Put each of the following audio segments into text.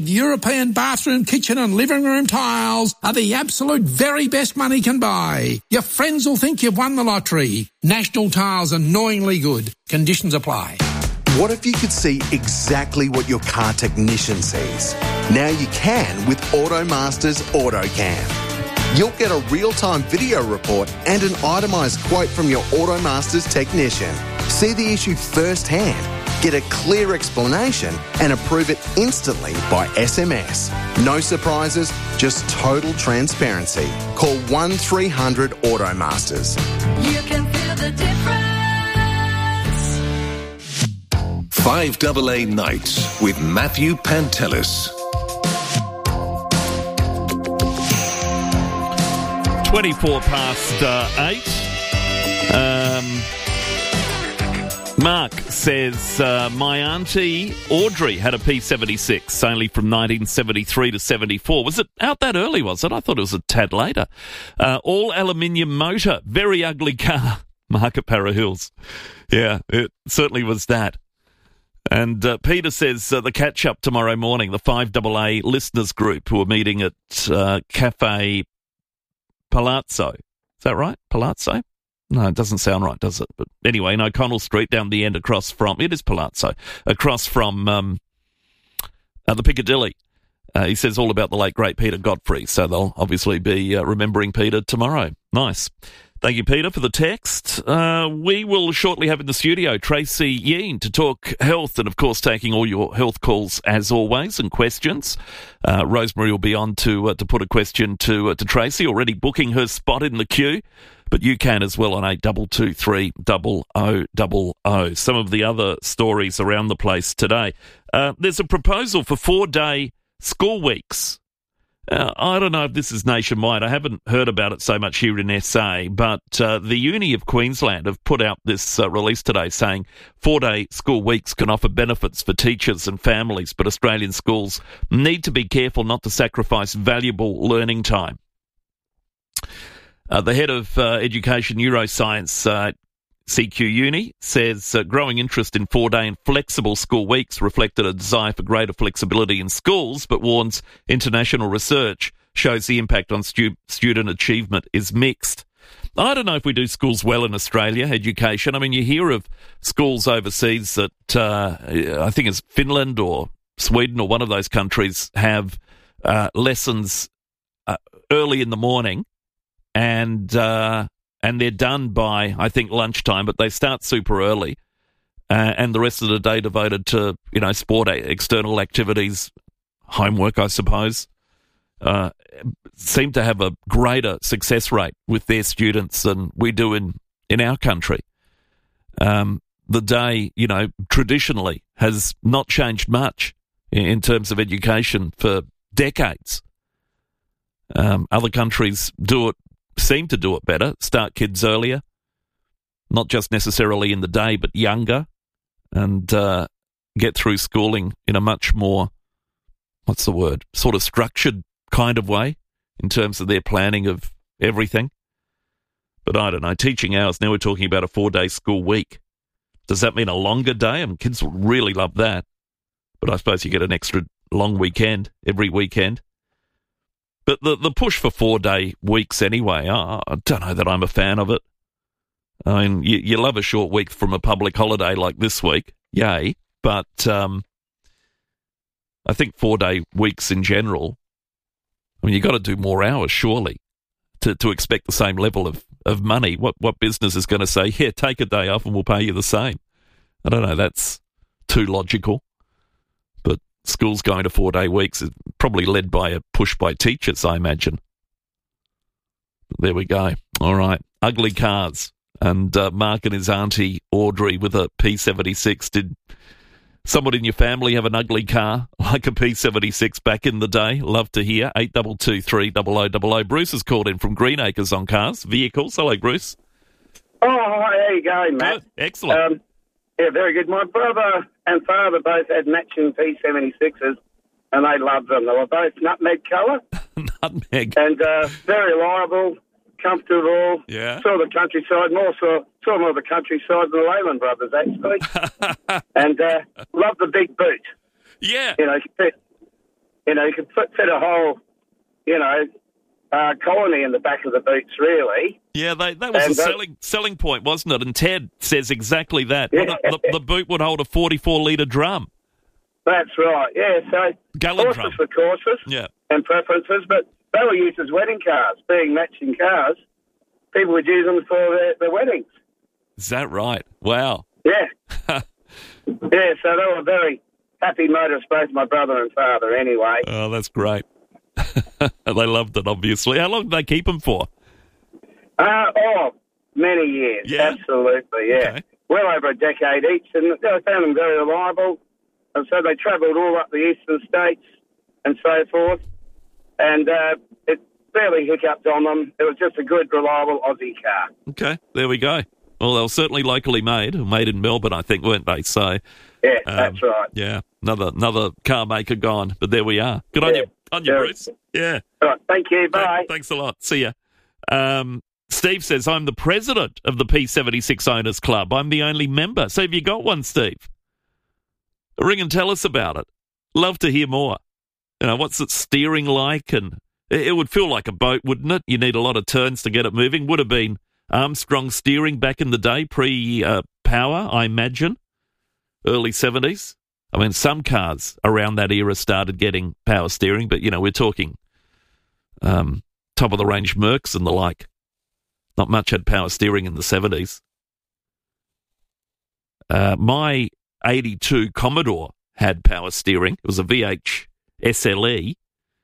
European bathroom, kitchen and living room tiles are the absolute very best money can buy. Your friends will think you've won the lottery. National Tiles, annoyingly good. Conditions apply. What if you could see exactly what your car technician sees? Now you can with AutoMaster's AutoCam. You'll get a real-time video report and an itemised quote from your AutoMaster's technician. See the issue firsthand, get a clear explanation and approve it instantly by SMS. No surprises, just total transparency. Call 1300 AutoMasters. You can feel the difference. 5AA Nights with Matthew Pantelis. 24 past 8. Mark says, my auntie Audrey had a P76, only from 1973 to 74. Was it out that early, was it? I thought it was a tad later. All aluminium motor, very ugly car. Mark at Para Hills. Yeah, it certainly was that. And Peter says the catch-up tomorrow morning, the 5AA listeners group who are meeting at Cafe Palazzo. Is that right? Palazzo? No, it doesn't sound right, does it? But anyway, in O'Connell Street, down the end across from... It is Palazzo. Across from the Piccadilly. He says all about the late, great Peter Godfrey. So they'll obviously be remembering Peter tomorrow. Nice. Thank you, Peter, for the text. We will shortly have in the studio Tracy Yeen to talk health and, of course, taking all your health calls as always and questions. Rosemary will be on to put a question to Tracy, already booking her spot in the queue. But you can as well on 8223 0000. Some of the other stories around the place today. There's a proposal for 4-day school weeks. I don't know if this is nationwide. I haven't heard about it so much here in SA, but the Uni of Queensland have put out this release today saying 4-day school weeks can offer benefits for teachers and families, but Australian schools need to be careful not to sacrifice valuable learning time. The head of Education Neuroscience, CQ Uni, says growing interest in 4-day and flexible school weeks reflected a desire for greater flexibility in schools, but warns international research shows the impact on student achievement is mixed. I don't know if we do schools well in Australia, education. I mean, you hear of schools overseas that I think it's Finland or Sweden or one of those countries have lessons early in the morning. And they're done by, I think, lunchtime, but they start super early, and the rest of the day devoted to, sport, external activities, homework, I suppose, seem to have a greater success rate with their students than we do in our country. The day, traditionally has not changed much in terms of education for decades. Other countries seem to do it better, start kids earlier, not just necessarily in the day, but younger, and get through schooling in a much more, sort of structured kind of way in terms of their planning of everything. But I don't know, teaching hours, now we're talking about a 4-day school week. Does that mean a longer day? I mean, kids will really love that. But I suppose you get an extra long weekend every weekend. But the push for 4-day weeks anyway, I don't know that I'm a fan of it. I mean, you love a short week from a public holiday like this week, yay. But I think 4-day weeks in general, I mean, you've got to do more hours, surely, to expect the same level of money. What business is going to say, yeah, take a day off and we'll pay you the same? I don't know, that's too logical. But schools going to 4-day weeks is probably led by a push by teachers, I imagine. There we go. All right. Ugly cars. And Mark and his auntie Audrey with a P76. Did someone in your family have an ugly car like a P76 back in the day? Love to hear. 8223 0000. Bruce has called in from Greenacres on cars, vehicles. Hello, Bruce. Oh, hi. How you going, Matt? Good. Excellent. Yeah, very good. My brother and father both had matching P76s, and they loved them. They were both nutmeg colour. Nutmeg. And very reliable, comfortable. Yeah. Saw the countryside, saw more of the countryside than the Leyland brothers, actually. And loved the big boot. Yeah. You could fit a whole, colony in the back of the boots, really. Yeah, that was a selling point, wasn't it? And Ted says exactly that. Yeah. The boot would hold a 44-litre drum. That's right, yeah. So Gallon horses drum. for courses and preferences, but they were used as wedding cars, being matching cars. People would use them for their weddings. Is that right? Wow. Yeah. Yeah, so they were very happy motorists, both my brother and father, anyway. Oh, that's great. They loved it, obviously. How long did they keep them for? Many years. Yeah? Absolutely, yeah. Okay. Well over a decade each, and I found them very reliable. And so they travelled all up the eastern states and so forth, and it barely hiccuped on them. It was just a good, reliable Aussie car. Okay, there we go. Well, they were certainly locally made in Melbourne, I think, weren't they? So, yeah, that's right. Yeah, another car maker gone, but there we are. Good on you, Bruce. Yeah. All right, thank you. Bye. Thanks a lot. See ya. Steve says, I'm the president of the P76 Owners Club. I'm the only member. So have you got one, Steve? Ring and tell us about it. Love to hear more. What's it steering like? And it would feel like a boat, wouldn't it? You need a lot of turns to get it moving. Would have been Armstrong steering back in the day, pre-power, I imagine, early 70s. I mean, some cars around that era started getting power steering, but, we're talking top-of-the-range Mercs and the like. Not much had power steering in the 70s. My 82 Commodore had power steering. It was a VH SLE.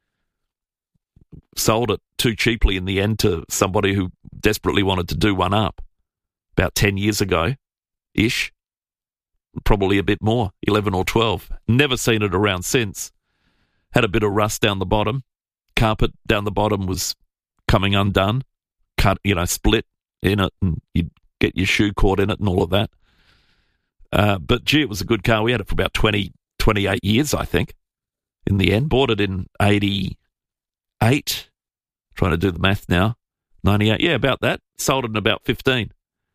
Sold it too cheaply in the end to somebody who desperately wanted to do one up about 10 years ago-ish. Probably a bit more, 11 or 12. Never seen it around since. Had a bit of rust down the bottom. Carpet down the bottom was coming undone. Cut, split in it, and you'd get your shoe caught in it and all of that. But, gee, it was a good car. We had it for about 28 years, I think, in the end. Bought it in 88. Trying to do the math now. 98. Yeah, about that. Sold it in about 15.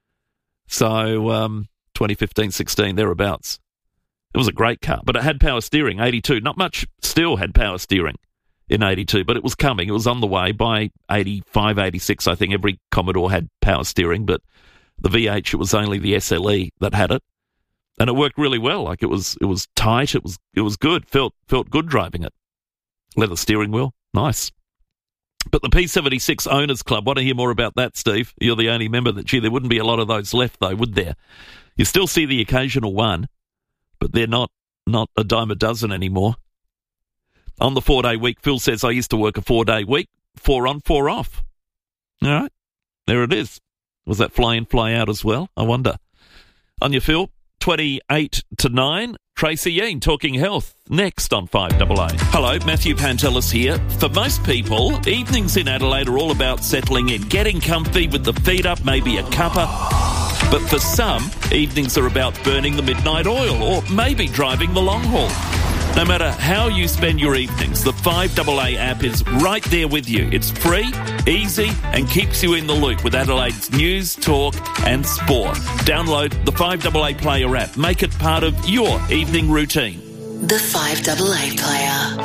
So, 2015, 16, thereabouts. It was a great car, but it had power steering, 82. Not much still had power steering in 82, but it was coming. It was on the way. By 85, 86, I think every Commodore had power steering, but the VH, it was only the SLE that had it. And it worked really well. Like it was tight. It was good. Felt good driving it. Leather steering wheel. Nice. But the P76 Owners Club, want to hear more about that, Steve? You're the only member that, there wouldn't be a lot of those left, though, would there? You still see the occasional one, but they're not a dime a dozen anymore. On the 4-day week, Phil says, I used to work a 4-day week, 4 on, 4 off. All right, there it is. Was that fly in, fly out as well? I wonder. On your Phil, 28 to 9. Tracy Yeen talking health next on 5AA. Hello, Matthew Pantelis here. For most people, evenings in Adelaide are all about settling in, getting comfy with the feet up, maybe a cuppa. But for some, evenings are about burning the midnight oil or maybe driving the long haul. No matter how you spend your evenings, the 5AA app is right there with you. It's free, easy, and keeps you in the loop with Adelaide's news, talk, and sport. Download the 5AA Player app. Make it part of your evening routine. The 5AA Player.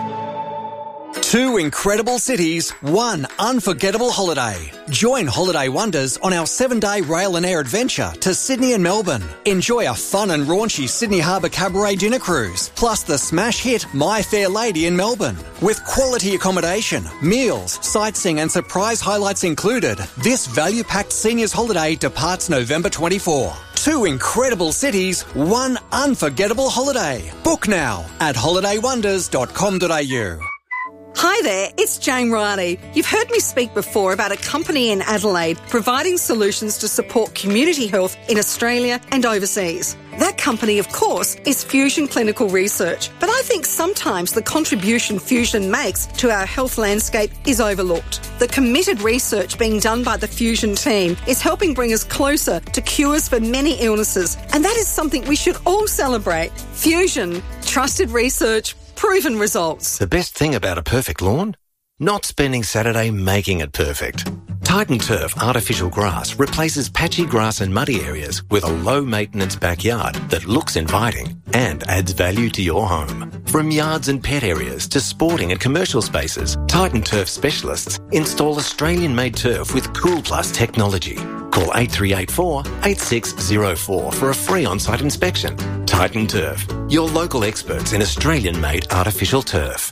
2 incredible cities, 1 unforgettable holiday. Join Holiday Wonders on our 7-day rail and air adventure to Sydney and Melbourne. Enjoy a fun and raunchy Sydney Harbour Cabaret dinner cruise, plus the smash hit My Fair Lady in Melbourne. With quality accommodation, meals, sightseeing and surprise highlights included, this value-packed seniors holiday departs November 24. 2 incredible cities, 1 unforgettable holiday. Book now at holidaywonders.com.au. Hi there, it's Jane Riley. You've heard me speak before about a company in Adelaide providing solutions to support community health in Australia and overseas. That company, of course, is Fusion Clinical Research. But I think sometimes the contribution Fusion makes to our health landscape is overlooked. The committed research being done by the Fusion team is helping bring us closer to cures for many illnesses. And that is something we should all celebrate. Fusion, trusted research, proven results. The best thing about a perfect lawn? Not spending Saturday making it perfect. Titan Turf artificial grass replaces patchy grass and muddy areas with a low-maintenance backyard that looks inviting and adds value to your home. From yards and pet areas to sporting and commercial spaces, Titan Turf specialists install Australian-made turf with Cool Plus technology. Call 8384 8604 for a free on-site inspection. Titan Turf, your local experts in Australian-made artificial turf.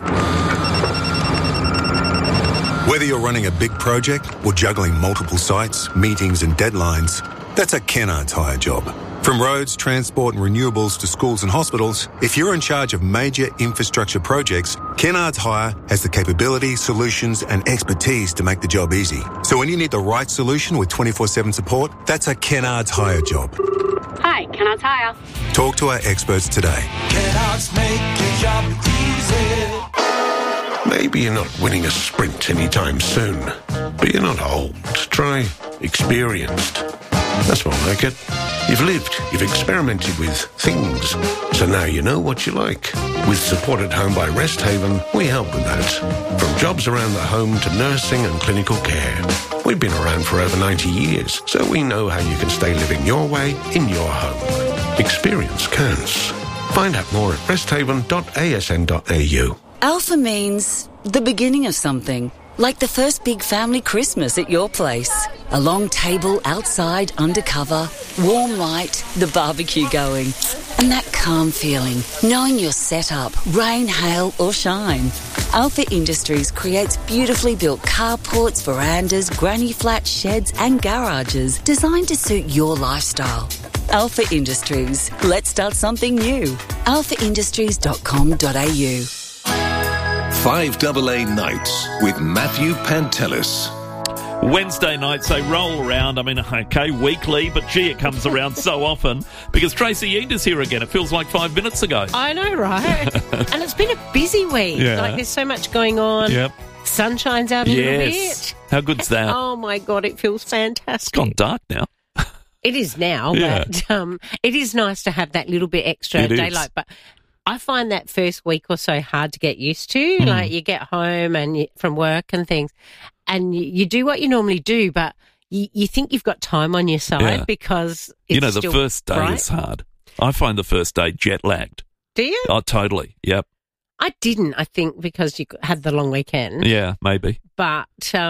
Whether you're running a big project or juggling multiple sites, meetings and deadlines, that's a Kennards Hire job. From roads, transport and renewables to schools and hospitals, if you're in charge of major infrastructure projects, Kennards Hire has the capability, solutions and expertise to make the job easy. So when you need the right solution with 24/7 support, that's a Kennards Hire job. Hi, Kennards Hire. Talk to our experts today. Kennards make your job easy. Maybe you're not winning a sprint anytime soon, but you're not old. Try experienced. That's more like it. You've lived, you've experimented with things, so now you know what you like. With Support at Home by Resthaven, we help with that. From jobs around the home to nursing and clinical care. We've been around for over 90 years, so we know how you can stay living your way in your home. Experience counts. Find out more at resthaven.asn.au. Alpha means the beginning of something, like the first big family Christmas at your place. A long table outside, undercover, warm light, the barbecue going, and that calm feeling, knowing you're set up, rain, hail or shine. Alpha Industries creates beautifully built carports, verandas, granny flats, sheds and garages designed to suit your lifestyle. Alpha Industries. Let's start something new. alphaindustries.com.au. 5AA Nights with Matthew Pantelis. Wednesday nights, they roll around. I mean, okay, weekly, but gee, it comes around so often because Tracy Yeater's here again. It feels like 5 minutes ago. I know, right? And it's been a busy week. Yeah. Like, there's so much going on. Yep. Sunshine's out a little bit. How good's that? Oh, my God, it feels fantastic. It's gone dark now. It is now, Yeah. but it is nice to have that little bit extra It is. daylight. But I find that first week or so hard to get used to. Like, you get home and from work and things, and you do what you normally do, but you think you've got time on your side because it's the still first day bright. is hard. I find the first day jet lagged. Do you? Oh, totally. Yep. I didn't, I think, because you had the long weekend. Yeah, maybe. But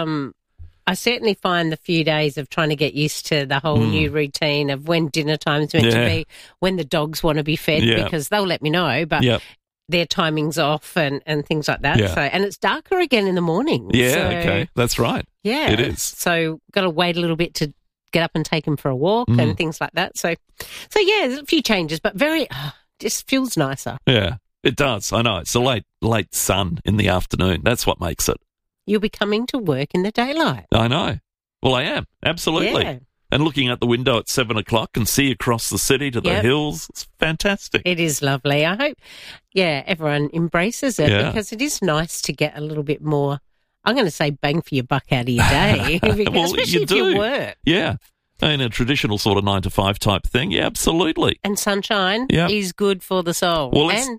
I certainly find the few days of trying to get used to the whole new routine of when dinner time's meant to be, when the dogs want to be fed, because they'll let me know, but their timing's off and things like that. Yeah. So, and it's darker again in the morning. Yeah, so, okay. That's right. Yeah. It is. So got to wait a little bit to get up and take them for a walk and things like that. So yeah, there's a few changes, but just feels nicer. Yeah, it does. I know. It's the late sun in the afternoon. That's what makes it. You'll be coming to work in the daylight. I know. Well, I am. Absolutely. Yeah. And looking out the window at 7 o'clock and see across the city to the hills, it's fantastic. It is lovely. I hope, everyone embraces it because it is nice to get a little bit more, I'm going to say, bang for your buck out of your day, especially if you work. Yeah. In a traditional sort of 9 to 5 type thing. Yeah, absolutely. And sunshine is good for the soul. Well, and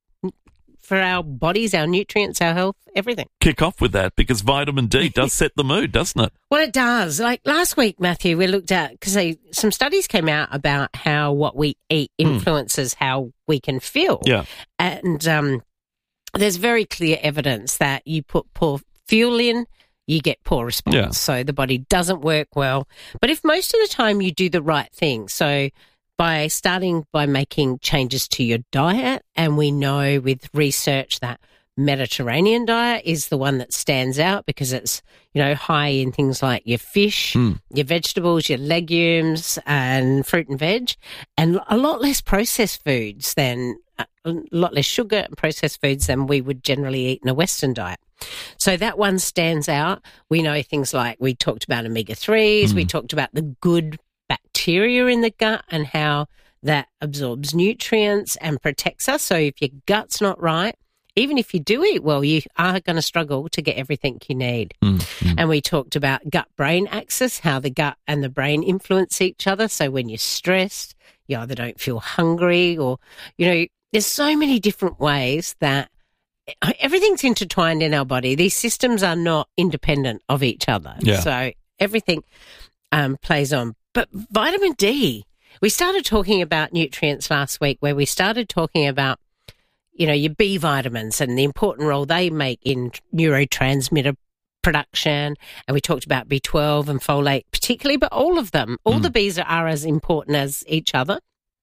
for our bodies, our nutrients, our health, everything. Kick off with that because vitamin D does set the mood, doesn't it? Well, it does. Like last week, Matthew, we looked at, because some studies came out about how what we eat influences how we can feel. Yeah. And there's very clear evidence that you put poor fuel in, you get poor response. Yeah. So the body doesn't work well. But if most of the time you do the right thing, so by starting by making changes to your diet, and we know with research that Mediterranean diet is the one that stands out because it's, high in things like your fish, your vegetables, your legumes and fruit and veg, and a lot less processed foods than a lot less sugar and processed foods than we would generally eat in a Western diet. So that one stands out. We know things like we talked about omega-3s, we talked about the good bacteria in the gut and how that absorbs nutrients and protects us. So if your gut's not right, even if you do eat well, you are going to struggle to get everything you need. And we talked about gut-brain axis, how the gut and the brain influence each other. So when you're stressed, you either don't feel hungry or, there's so many different ways that everything's intertwined in our body. These systems are not independent of each other. Yeah. So everything plays on. But vitamin D, we started talking about nutrients last week, where we started talking about, you know, your B vitamins and the important role they make in neurotransmitter production. And we talked about B12 and folate particularly, but all of them, all the Bs are as important as each other.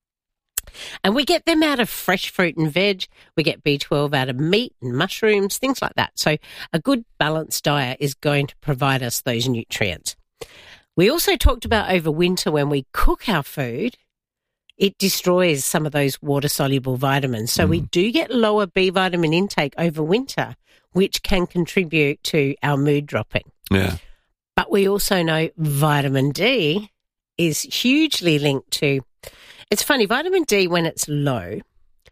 And we get them out of fresh fruit and veg. We get B12 out of meat and mushrooms, things like that. So a good balanced diet is going to provide us those nutrients. We also talked about over winter, when we cook our food, it destroys some of those water-soluble vitamins. So we do get lower B vitamin intake over winter, which can contribute to our mood dropping. Yeah. But we also know vitamin D is hugely linked to, it's funny, vitamin D when it's low,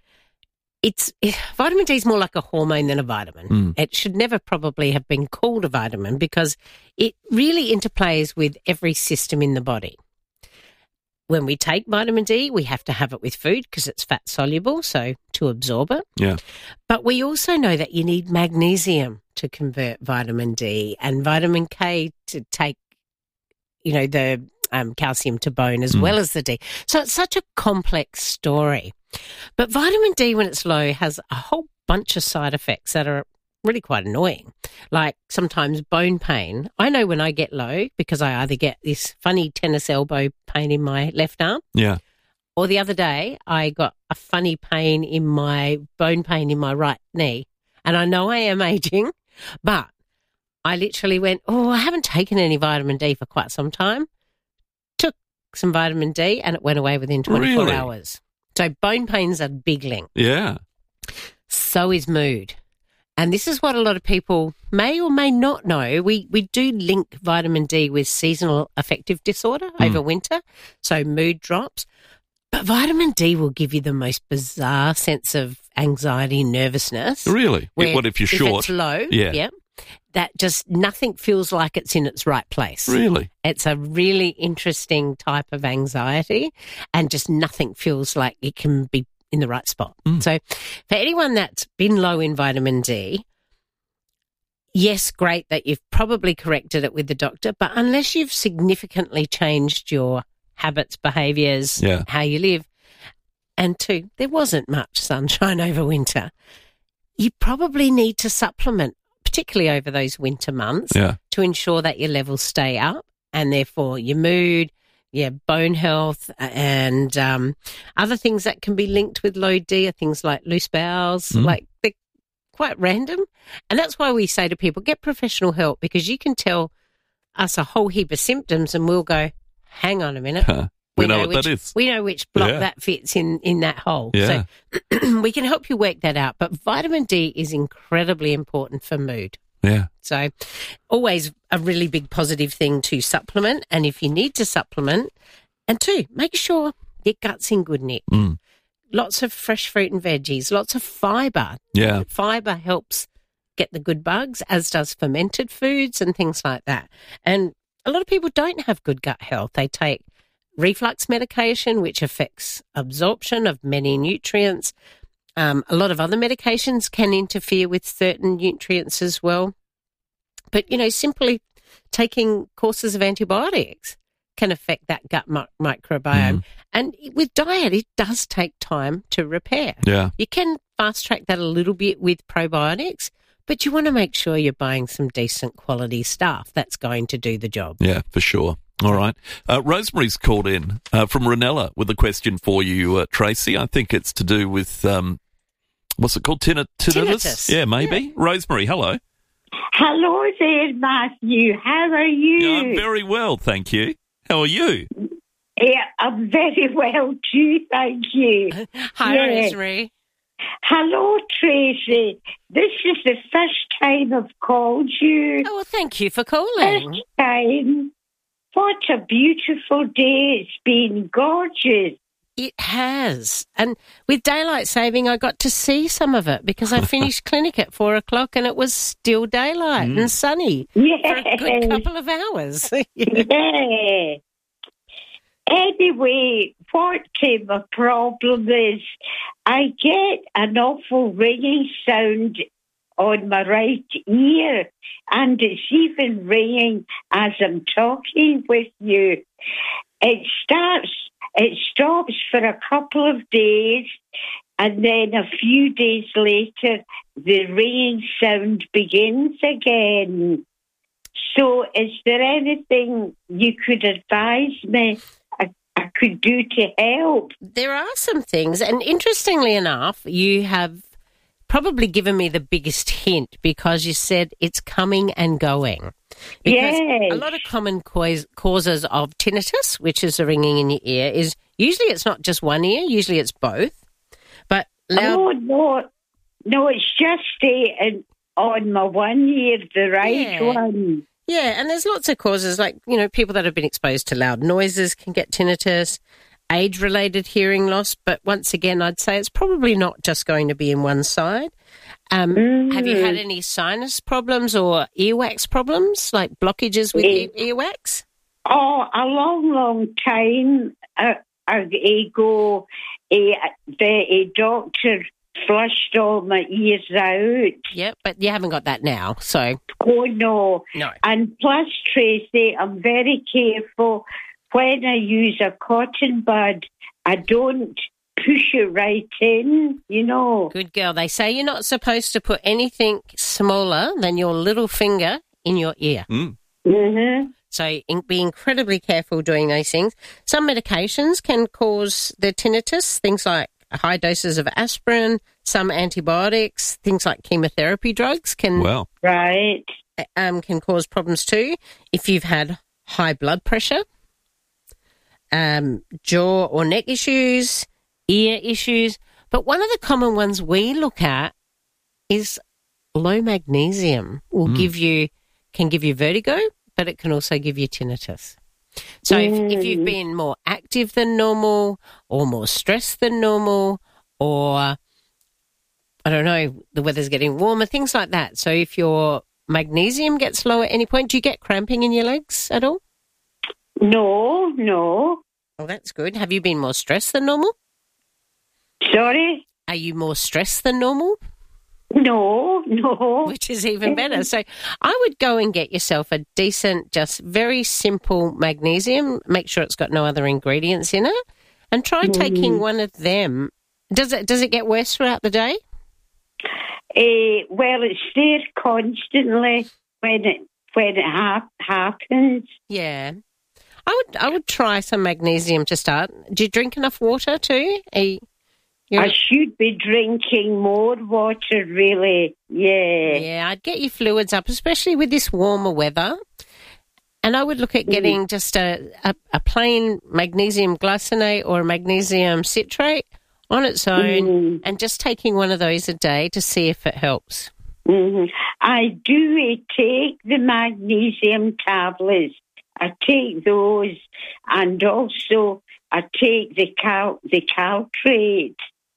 vitamin D is more like a hormone than a vitamin. It should never probably have been called a vitamin because it really interplays with every system in the body. When we take vitamin D, we have to have it with food because it's fat soluble, so to absorb it. Yeah. But we also know that you need magnesium to convert vitamin D and vitamin K to take, you know, the calcium to bone as well as the D. So it's such a complex story. But vitamin D, when it's low, has a whole bunch of side effects that are really quite annoying, like sometimes bone pain. I know when I get low because I either get this funny tennis elbow pain in my left arm, or the other day I got a funny pain in my bone pain in my right knee. And I know I am aging, but I literally went, I haven't taken any vitamin D for quite some time. Took some vitamin D and it went away within 24 hours. So bone pain's a big link. Yeah. So is mood. And this is what a lot of people may or may not know. We do link vitamin D with seasonal affective disorder over winter, so mood drops. But vitamin D will give you the most bizarre sense of anxiety, nervousness. Really? What if you're short? If it's low, yeah. That just nothing feels like it's in its right place. Really? It's a really interesting type of anxiety and just nothing feels like it can be in the right spot. So for anyone that's been low in vitamin D, yes, great that you've probably corrected it with the doctor, but unless you've significantly changed your habits, behaviours, how you live, and two, there wasn't much sunshine over winter, you probably need to supplement, particularly over those winter months, to ensure that your levels stay up and therefore your mood, bone health and other things that can be linked with low D are things like loose bowels, like they're quite random. And that's why we say to people, get professional help, because you can tell us a whole heap of symptoms and we'll go, hang on a minute. We know what that is. We know which block that fits in that hole. Yeah. So we can help you work that out. But vitamin D is incredibly important for mood. Yeah. So always a really big positive thing to supplement. And if you need to supplement, and two, make sure your gut's in good nick. Lots of fresh fruit and veggies, lots of fibre. Yeah. Fibre helps get the good bugs, as does fermented foods and things like that. And a lot of people don't have good gut health. They take reflux medication, which affects absorption of many nutrients. A lot of other medications can interfere with certain nutrients as well. But, you know, simply taking courses of antibiotics can affect that gut microbiome. And with diet, it does take time to repair. Yeah. You can fast track that a little bit with probiotics, but you want to make sure you're buying some decent quality stuff that's going to do the job. Yeah, for sure. All right. Rosemary's called in from Ranella with a question for you, Tracy. I think it's to do with, what's it called? Tinnitus? Yeah, maybe. Yeah. Rosemary, hello. Hello there, Matthew. How are you? Yeah, I'm very well, thank you. How are you? Yeah, I'm very well too, thank you. Hi, Rosemary. Hello, Tracy. This is the first time I've called you. Oh, well, thank you for calling. First time. What a beautiful day. It's been gorgeous. It has. And with daylight saving, I got to see some of it because I finished clinic at 4:00 and it was still daylight and sunny for a good couple of hours. Yeah. Anyway, what my problem is, I get an awful ringing sound on my right ear, and it's even ringing as I'm talking with you. It stops for a couple of days, and then a few days later, the ringing sound begins again. So is there anything you could advise me I could do to help? There are some things, and interestingly enough, you have probably given me the biggest hint because you said it's coming and going. Because a lot of common causes of tinnitus, which is the ringing in your ear, is usually it's not just one ear, usually it's both. But loud... No, it's just on my one ear, the right one. Yeah, and there's lots of causes, like, people that have been exposed to loud noises can get tinnitus, age-related hearing loss, but once again, I'd say it's probably not just going to be in one side. Have you had any sinus problems or earwax problems, like blockages with earwax? Oh, a long time ago, the doctor flushed all my ears out. Yep, but you haven't got that now, so... Oh, no. No. And plus, Tracy, I'm very careful. When I use a cotton bud, I don't push it right in, Good girl. They say you're not supposed to put anything smaller than your little finger in your ear. Mm-hmm. So be incredibly careful doing those things. Some medications can cause the tinnitus, things like high doses of aspirin, some antibiotics, things like chemotherapy drugs can can cause problems too. If you've had high blood pressure, jaw or neck issues, ear issues. But one of the common ones we look at is low magnesium can give you vertigo, but it can also give you tinnitus. So if you've been more active than normal or more stressed than normal or, I don't know, the weather's getting warmer, things like that. So if your magnesium gets low at any point, do you get cramping in your legs at all? No. Oh, that's good. Have you been more stressed than normal? Sorry? Are you more stressed than normal? No. Which is even better. So I would go and get yourself a decent, just very simple magnesium. Make sure it's got no other ingredients in it. And try taking one of them. Does it get worse throughout the day? Well, it's there constantly when it happens. Yeah. I would try some magnesium to start. Do you drink enough water too? I should be drinking more water, really. Yeah. Yeah, I'd get your fluids up, especially with this warmer weather. And I would look at getting just a plain magnesium glycinate or a magnesium citrate on its own and just taking one of those a day to see if it helps. I do take the magnesium tablets. I take those, and also I take the caltrate.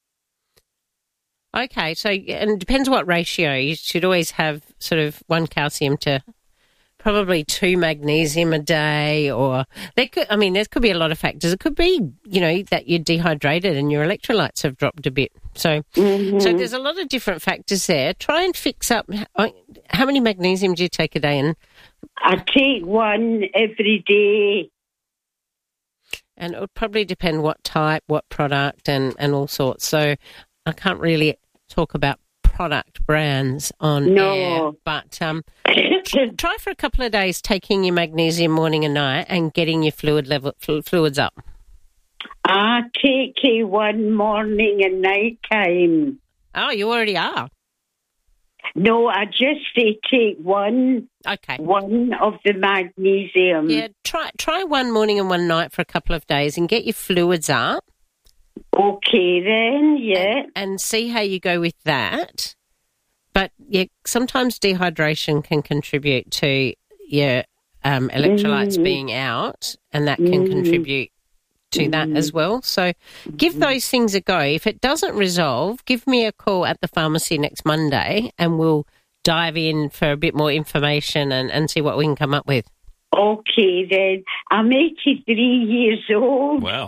Okay, so and it depends what ratio. You should always have sort of 1 calcium to probably 2 magnesium a day, or there could be a lot of factors. It could be, that you're dehydrated and your electrolytes have dropped a bit. So there's a lot of different factors there. Try and fix up. How many magnesium do you take a day? And I take 1 every day. And it would probably depend what type, what product, and all sorts. So I can't really talk about product brands on air, but try for a couple of days taking your magnesium morning and night and getting your fluids up. I take 1 morning and night time. Oh, you already are? No, I just take 1. Okay. 1 of the magnesium. Yeah, try 1 morning and 1 night for a couple of days and get your fluids up. Okay, then, yeah. And see how you go with that. But, yeah, sometimes dehydration can contribute to your electrolytes being out, and that can contribute to that as well. So give those things a go. If it doesn't resolve, give me a call at the pharmacy next Monday and we'll dive in for a bit more information and see what we can come up with. Okay, then. I'm 83 years old. Wow.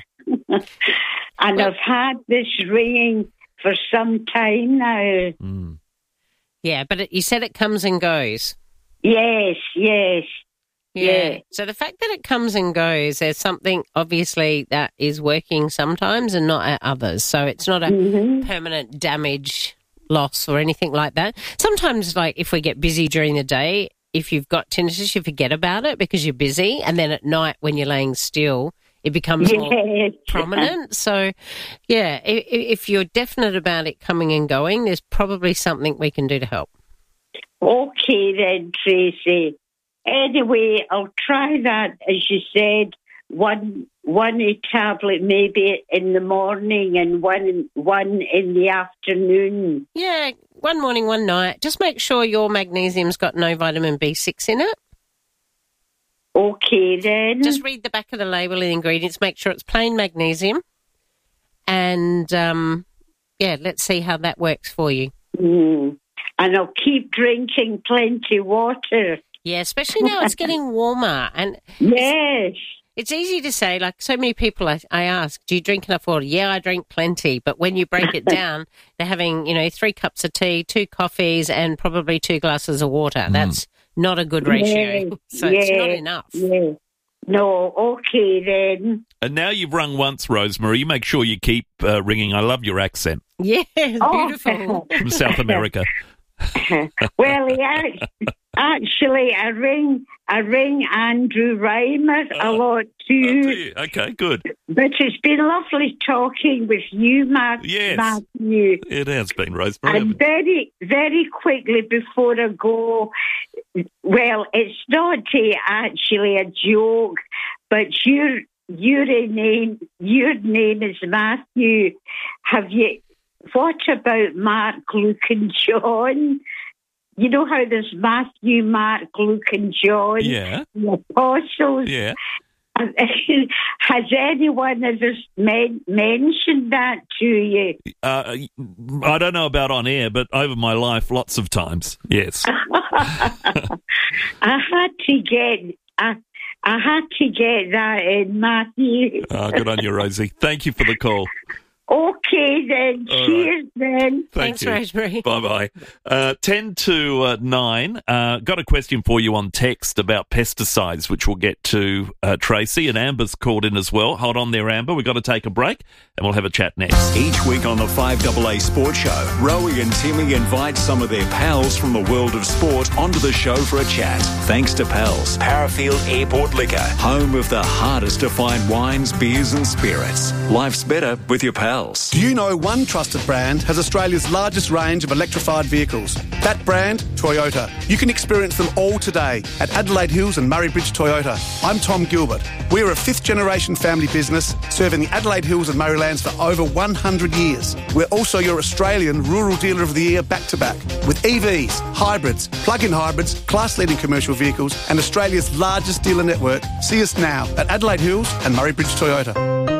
And I've had this ringing for some time now. Yeah, but you said it comes and goes. Yes. Yeah. So the fact that it comes and goes, there's something obviously that is working sometimes and not at others. So it's not a permanent damage, loss or anything like that. Sometimes, like if we get busy during the day, if you've got tinnitus, you forget about it because you're busy. And then at night when you're laying still, it becomes more prominent. So, yeah, if you're definite about it coming and going, there's probably something we can do to help. Okay then, Tracy. Anyway, I'll try that, as you said, one tablet maybe in the morning and one in the afternoon. Yeah, one morning, one night. Just make sure your magnesium's got no vitamin B6 in it. Okay, then. Just read the back of the label and the ingredients. Make sure it's plain magnesium. And, let's see how that works for you. And I'll keep drinking plenty of water. Yeah, especially now it's getting warmer. And yes. It's easy to say, like so many people I ask, do you drink enough water? Yeah, I drink plenty. But when you break it down, they're having, 3 cups of tea, 2 coffees and probably 2 glasses of water. That's not a good ratio. So it's not enough. Yeah. No, okay then. And now you've rung once, Rosemary. You make sure you keep ringing. I love your accent. Yeah, beautiful. From South America. Well, actually, I ring Andrew Reimer a lot too. Okay, good. But it's been lovely talking with you, Matthew. It has been, Rosemary. And very, very quickly before I go, well, it's not actually a joke, but your name is Matthew. What about Mark, Luke and John? You know how there's Matthew, Mark, Luke and John? Yeah. The apostles? Yeah. Has anyone ever mentioned that to you? I don't know about on air, but over my life, lots of times, yes. I had to get that in, Matthew. Good on you, Rosie. Thank you for the call. Okay, then. All Cheers, then. Thanks, Rosemary. Bye-bye. 10 to 9. Got a question for you on text about pesticides, which we'll get to, Tracy. And Amber's called in as well. Hold on there, Amber. We've got to take a break, and we'll have a chat next. Each week on the 5AA Sports Show, Rowie and Timmy invite some of their pals from the world of sport onto the show for a chat. Thanks to Pals, Parafield Airport Liquor, home of the hardest to find wines, beers and spirits. Life's better with your pals. Do you know one trusted brand has Australia's largest range of electrified vehicles? That brand, Toyota. You can experience them all today at Adelaide Hills and Murray Bridge Toyota. I'm Tom Gilbert. We're a 5th generation family business serving the Adelaide Hills and Murraylands for over 100 years. We're also your Australian Rural Dealer of the Year back-to-back with EVs, hybrids, plug-in hybrids, class-leading commercial vehicles and Australia's largest dealer network. See us now at Adelaide Hills and Murray Bridge Toyota.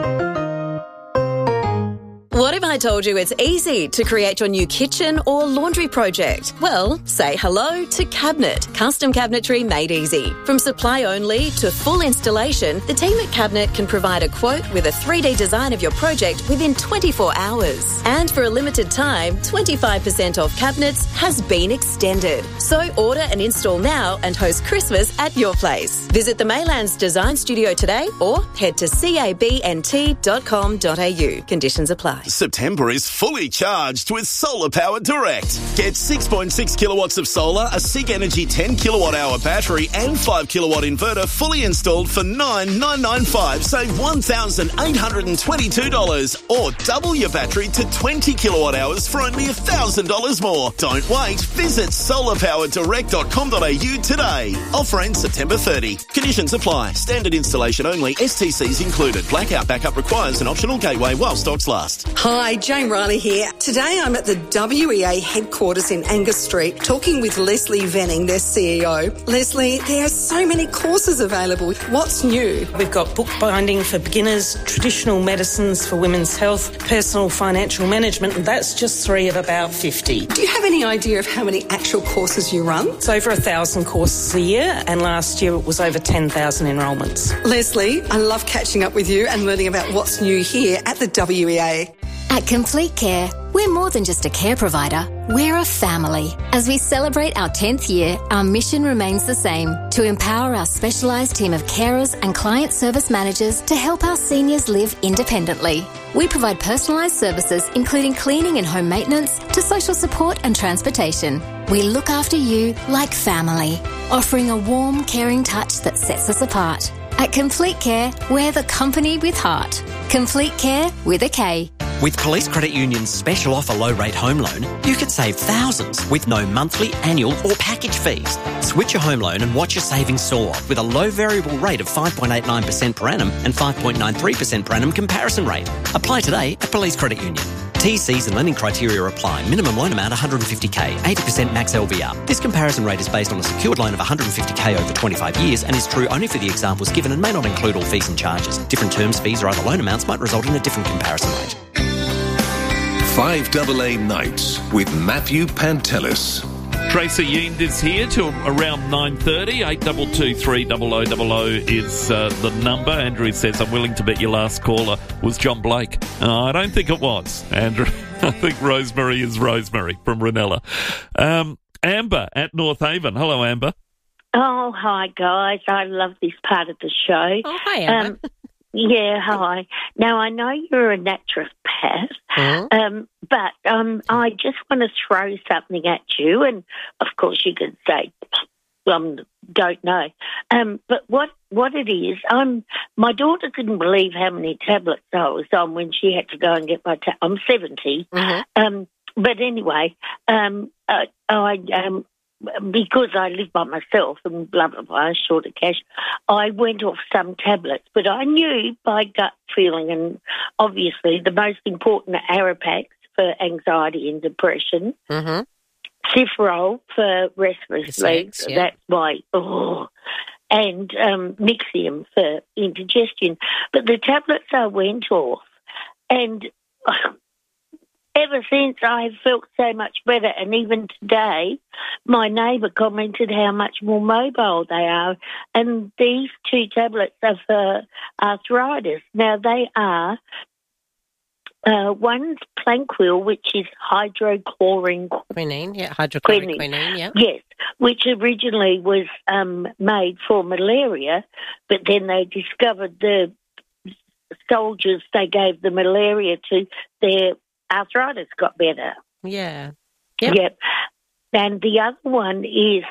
What if I told you it's easy to create your new kitchen or laundry project? Well, say hello to Cabinet. Custom cabinetry made easy. From supply only to full installation, the team at Cabinet can provide a quote with a 3D design of your project within 24 hours. And for a limited time, 25% off cabinets has been extended. So order and install now and host Christmas at your place. Visit the Maylands Design Studio today or head to cabnt.com.au. Conditions apply. September is fully charged with Solar Power Direct. Get 6.6 kilowatts of solar, a SIG Energy 10 kilowatt hour battery and 5 kilowatt inverter fully installed for $9,995. Save $1,822 or double your battery to 20 kilowatt hours for only $1,000 more. Don't wait. Visit solarpowerdirect.com.au today. Offer ends September 30. Conditions apply. Standard installation only. STCs included. Blackout backup requires an optional gateway while stocks last. Hi, Jane Riley here. Today I'm at the WEA headquarters in Angus Street talking with Leslie Venning, their CEO. Leslie, there are so many courses available. What's new? We've got bookbinding for beginners, traditional medicines for women's health, personal financial management, and that's just 3 of about 50. Do you have any idea of how many actual courses you run? It's over 1,000 courses a year, and last year it was over 10,000 enrolments. Leslie, I love catching up with you and learning about what's new here at the WEA. At Complete Care, we're more than just a care provider, we're a family. As we celebrate our 10th year, our mission remains the same, to empower our specialised team of carers and client service managers to help our seniors live independently. We provide personalised services including cleaning and home maintenance to social support and transportation. We look after you like family, offering a warm, caring touch that sets us apart. At Complete Care, we're the company with heart. Complete Care with a K. With Police Credit Union's special offer low-rate home loan, you could save thousands with no monthly, annual or package fees. Switch your home loan and watch your savings soar with a low variable rate of 5.89% per annum and 5.93% per annum comparison rate. Apply today at Police Credit Union. TCs and lending criteria apply. Minimum loan amount 150k, 80% max LVR. This comparison rate is based on a secured loan of 150k over 25 years and is true only for the examples given and may not include all fees and charges. Different terms, fees or other loan amounts might result in a different comparison rate. 5AA Nights with Matthew Pantelis. Tracy Yiend is here till around 9:30. 822 30000 is the number. Andrew says, I'm willing to bet your last caller was John Blake. I don't think it was, Andrew. I think Rosemary is Rosemary from Ranella. Amber at North Haven. Hello, Amber. Oh, hi, guys. I love this part of the show. Oh, hi, Amber. Yeah, hi. Now, I know you're a naturopath, but I just want to throw something at you, and of course you can say, don't know. But what it is, my daughter couldn't believe how many tablets I was on when she had to go and get my I'm 70. But anyway, because I live by myself and blah, blah, blah, short of cash, I went off some tablets. But I knew by gut feeling, and obviously the most important are Arapax for anxiety and depression, Cifrol for restless legs, that's my, and Nexium for indigestion. But the tablets I went off, and ever since I've felt so much better, and even today, my neighbour commented how much more mobile they are. And these two tablets are for arthritis. Now, they are, one's Planquil, which is hydrochlorine quinine, hydrochloric quinine, yeah. Yes, which originally was made for malaria, but then they discovered the soldiers they gave the malaria to, their arthritis got better. Yeah. Yep. And the other one is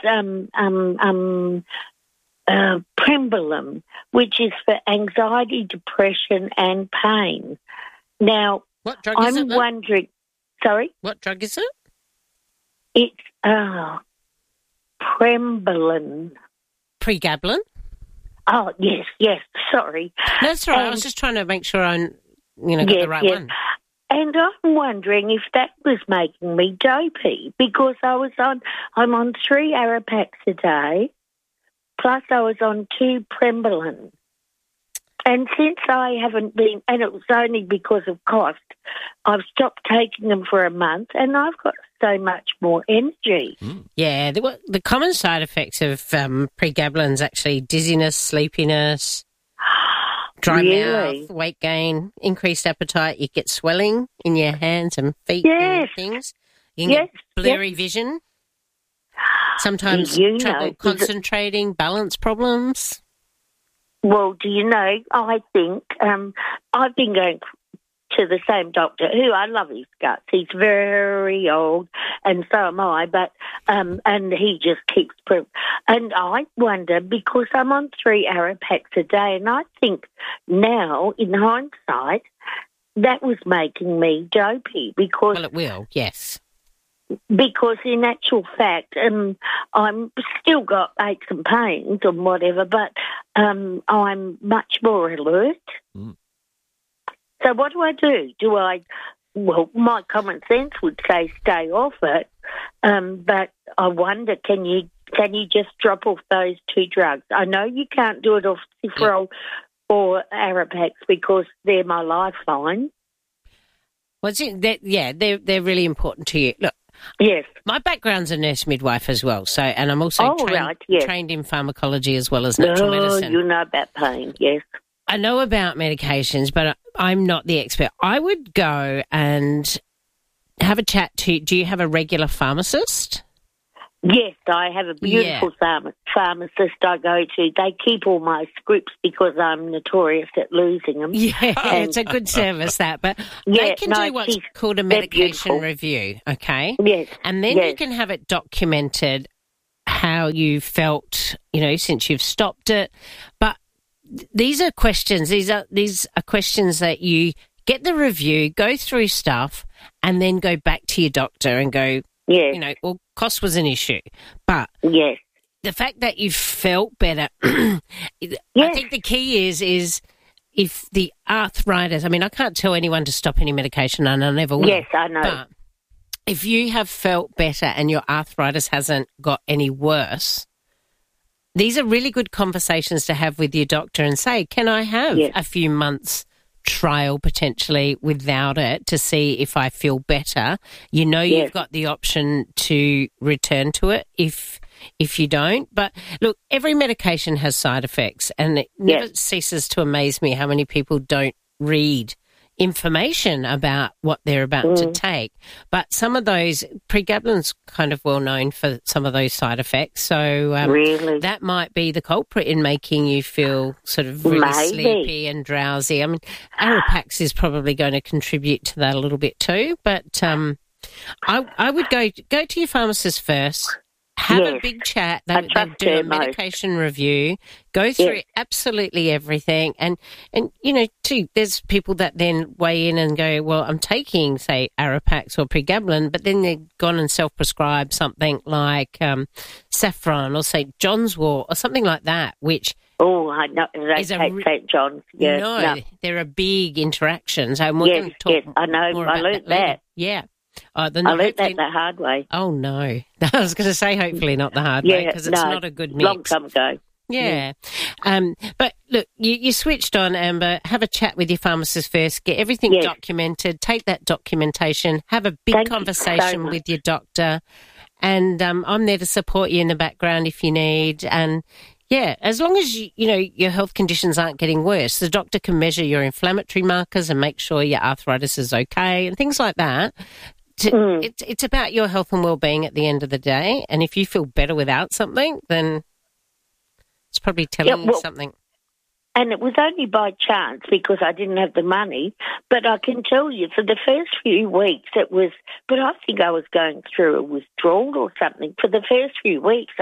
Prembolum, which is for anxiety, depression, and pain. Now, what drug is I'm wondering. Sorry, what drug is it? It's Prembolum. Pregabalin. Oh yes. Sorry. That's right. I was just trying to make sure I, got the right one. And I'm wondering if that was making me dopey, because I'm on 3 Arapax a day, plus I was on 2 Prembolum. And since I haven't been, and it was only because of cost, I've stopped taking them for a month, and I've got so much more energy. Yeah, the common side effects of pregabalin is actually dizziness, sleepiness, dry mouth, weight gain, increased appetite. You get swelling in your hands and feet and things. You can get blurry vision. Sometimes trouble concentrating, balance problems. Well, do you know, I think I've been going to the same doctor, who I love his guts. He's very old, and so am I, but and he just keeps... And I wonder, because I'm on 3 Arapax a day, and I think now, in hindsight, that was making me dopey, because... Well, it will, yes. Because in actual fact, I'm still got aches and pains and whatever, but I'm much more alert. So what do? Well, my common sense would say stay off it, but I wonder, can you just drop off those 2 drugs? I know you can't do it off Cifrol or Arapax because they're my lifeline. Well, they're really important to you. Look, yes, my background's a nurse midwife as well, so, and I'm also trained in pharmacology as well as natural medicine. You know about pain, yes. I know about medications, but I'm not the expert. I would go and have a chat to... Do you have a regular pharmacist? Yes, I have a beautiful pharmacist I go to. They keep all my scripts because I'm notorious at losing them. Yeah, it's a good service, that. But they can do what's called a medication review, okay? Yes. And then you can have it documented how you felt, since you've stopped it. But these are questions. These are questions that you get the review, go through stuff, and then go back to your doctor and go, well, cost was an issue. But the fact that you felt better, I think the key is if the arthritis, I can't tell anyone to stop any medication, and I never will. Yes, I know. But if you have felt better and your arthritis hasn't got any worse, these are really good conversations to have with your doctor and say, can I have a few months trial potentially without it to see if I feel better? You've got the option to return to it if you don't. But look, every medication has side effects, and it never ceases to amaze me how many people don't read information about what they're about to take. But some of those, pregabalin's kind of well known for some of those side effects. So that might be the culprit in making you feel sort of really sleepy and drowsy. Arapax is probably going to contribute to that a little bit too. But I would go to your pharmacist first. Have a big chat. They do a medication review, go through absolutely everything. And too, there's people that then weigh in and go, well, I'm taking, say, Arapax or pregabalin, but then they've gone and self-prescribed something like Saffron or St. John's wort or something like that, which... Oh, I know. They take St. John's. Yeah, no, there are big interactions. And we're going to talk I know. I learned that. Yeah. I learned that the hard way. Oh, no. I was going to say hopefully not the hard way because it's not a good mix. Long time ago. Yeah. But look, you switched on, Amber. Have a chat with your pharmacist first. Get everything documented. Take that documentation. Have a big conversation with your doctor. And I'm there to support you in the background if you need. And, as long as, your health conditions aren't getting worse, the doctor can measure your inflammatory markers and make sure your arthritis is okay and things like that. It's about your health and well-being at the end of the day, and if you feel better without something, then it's probably telling you something. And it was only by chance because I didn't have the money, but I can tell you for the first few weeks it was, but I think I was going through a withdrawal or something. For the first few weeks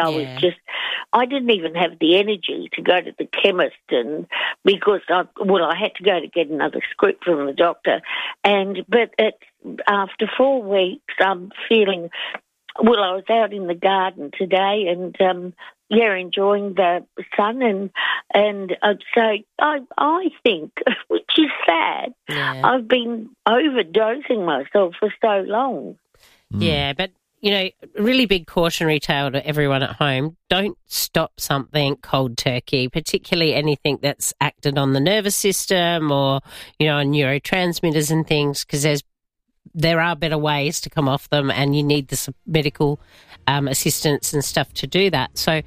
I didn't even have the energy to go to the chemist and because I had to go to get another script from the doctor. But after 4 weeks I'm feeling, I was out in the garden today and enjoying the sun and so I think, which is sad, I've been overdosing myself for so long. Yeah, but, really big cautionary tale to everyone at home. Don't stop something cold turkey, particularly anything that's acted on the nervous system or, on neurotransmitters and things, because there are better ways to come off them and you need the medical assistance and stuff to do that. So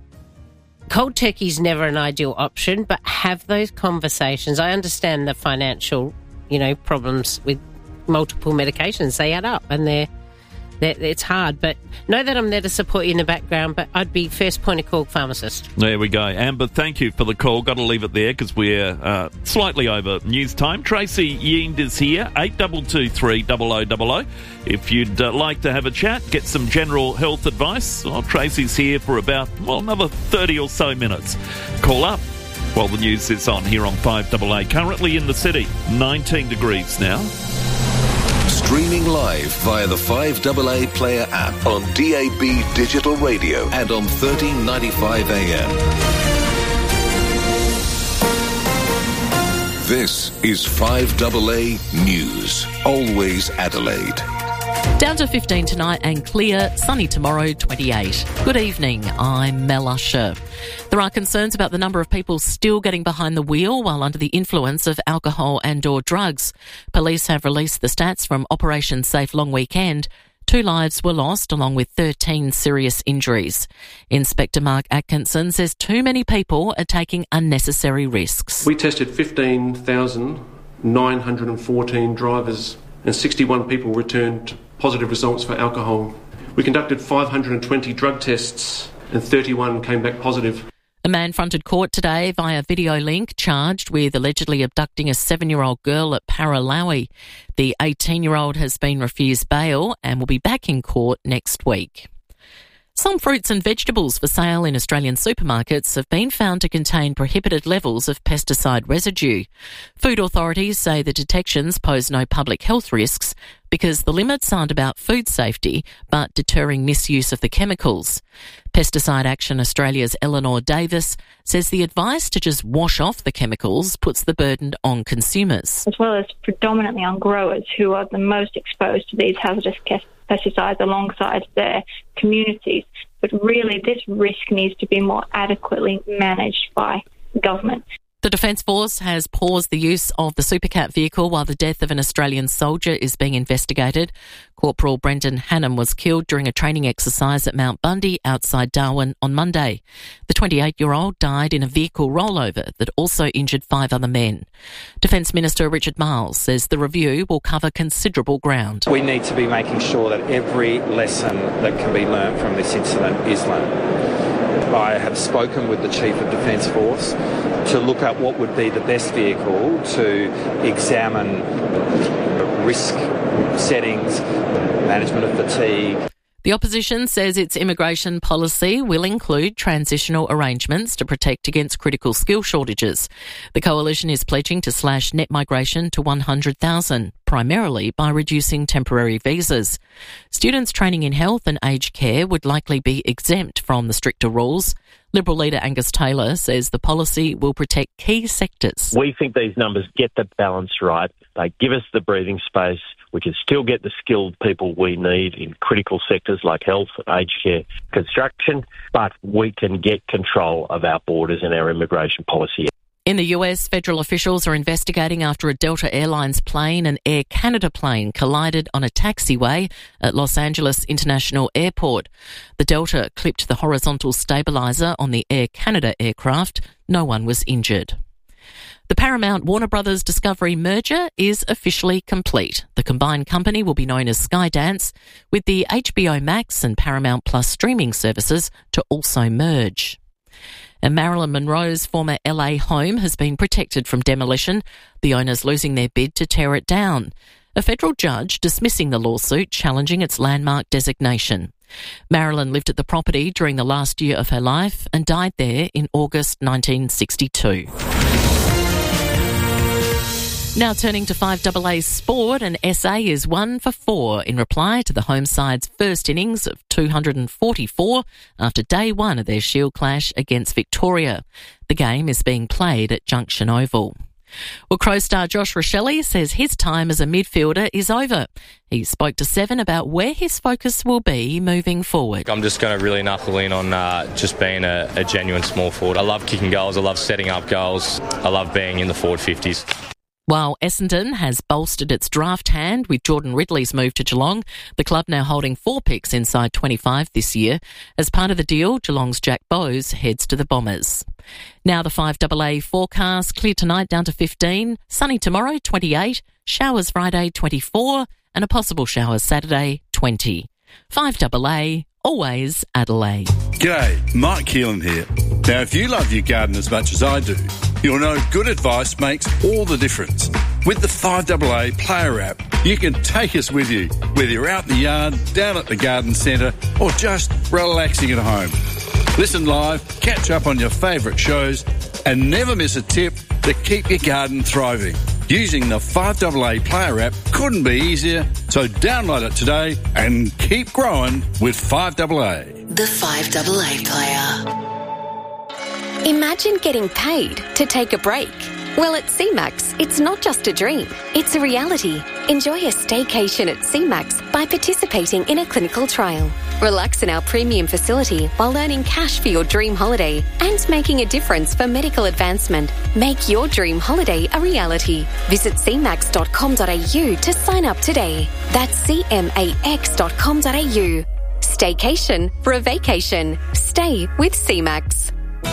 cold turkey is never an ideal option, but have those conversations. I understand the financial, problems with multiple medications. They add up and it's hard, but know that I'm there to support you in the background, but I'd be first point of call pharmacist. There we go. Amber, thank you for the call. Got to leave it there because we're slightly over news time. Tracy Yeend is here, 8223 0000. If you'd like to have a chat, get some general health advice, Tracy's here for about, another 30 or so minutes. Call up while the news is on here on 5AA. Currently in the city, 19 degrees now. Streaming live via the 5AA Player app on DAB Digital Radio and on 1395 AM. This is 5AA News. Always Adelaide. Down to 15 tonight and clear, sunny tomorrow, 28. Good evening, I'm Mel Usher. There are concerns about the number of people still getting behind the wheel while under the influence of alcohol and/or drugs. Police have released the stats from Operation Safe Long Weekend. 2 lives were lost along with 13 serious injuries. Inspector Mark Atkinson says too many people are taking unnecessary risks. We tested 15,000 914 drivers and 61 people returned positive results for alcohol. We conducted 520 drug tests and 31 came back positive. A man fronted court today via video link charged with allegedly abducting a 7-year-old girl at Paralawi. The 18-year-old has been refused bail and will be back in court next week. Some fruits and vegetables for sale in Australian supermarkets have been found to contain prohibited levels of pesticide residue. Food authorities say the detections pose no public health risks because the limits aren't about food safety but deterring misuse of the chemicals. Pesticide Action Australia's Eleanor Davis says the advice to just wash off the chemicals puts the burden on consumers. As well as predominantly on growers who are the most exposed to these hazardous pesticides alongside their communities. But really, this risk needs to be more adequately managed by government. The Defence Force has paused the use of the Supercat vehicle while the death of an Australian soldier is being investigated. Corporal Brendan Hannam was killed during a training exercise at Mount Bundy outside Darwin on Monday. The 28-year-old died in a vehicle rollover that also injured 5 other men. Defence Minister Richard Marles says the review will cover considerable ground. We need to be making sure that every lesson that can be learnt from this incident is learnt. I have spoken with the Chief of Defence Force to look at what would be the best vehicle to examine risk settings, management of fatigue. The opposition says its immigration policy will include transitional arrangements to protect against critical skill shortages. The coalition is pledging to slash net migration to 100,000, primarily by reducing temporary visas. Students training in health and aged care would likely be exempt from the stricter rules. Liberal leader Angus Taylor says the policy will protect key sectors. We think these numbers get the balance right. They give us the breathing space. We can still get the skilled people we need in critical sectors like health, aged care, construction, but we can get control of our borders and our immigration policy. In the US, federal officials are investigating after a Delta Airlines plane and Air Canada plane collided on a taxiway at Los Angeles International Airport. The Delta clipped the horizontal stabiliser on the Air Canada aircraft. No one was injured. The Paramount Warner Brothers Discovery merger is officially complete. The combined company will be known as Skydance, with the HBO Max and Paramount Plus streaming services to also merge. And Marilyn Monroe's former LA home has been protected from demolition, the owners losing their bid to tear it down. A federal judge dismissing the lawsuit challenging its landmark designation. Marilyn lived at the property during the last year of her life and died there in August 1962. Now turning to 5AA sport, and SA is 1 for 4 in reply to the home side's first innings of 244 after day 1 of their Shield clash against Victoria. The game is being played at Junction Oval. Well, Crows star Josh Rachele says his time as a midfielder is over. He spoke to Seven about where his focus will be moving forward. I'm just going to really knuckle in on just being a genuine small forward. I love kicking goals. I love setting up goals. I love being in the forward 50s. While Essendon has bolstered its draft hand with Jordan Ridley's move to Geelong, the club now holding 4 picks inside 25 this year. As part of the deal, Geelong's Jack Bowes heads to the Bombers. Now the 5AA forecast: clear tonight down to 15, sunny tomorrow 28, showers Friday 24, and a possible shower Saturday 20. 5AA, always Adelaide. G'day, Mike Keelan here. Now, if you love your garden as much as I do, you'll know good advice makes all the difference. With the 5AA Player app, you can take us with you, whether you're out in the yard, down at the garden centre, or just relaxing at home. Listen live, catch up on your favourite shows, and never miss a tip to keep your garden thriving. Using the 5AA Player app couldn't be easier, so download it today and keep growing with 5AA. The 5AA Player. Imagine getting paid to take a break. Well, at CMAX, it's not just a dream, it's a reality. Enjoy a staycation at CMAX by participating in a clinical trial. Relax in our premium facility while earning cash for your dream holiday and making a difference for medical advancement. Make your dream holiday a reality. Visit cmax.com.au to sign up today. That's cmax.com.au. Staycation for a vacation. Stay with CMAX.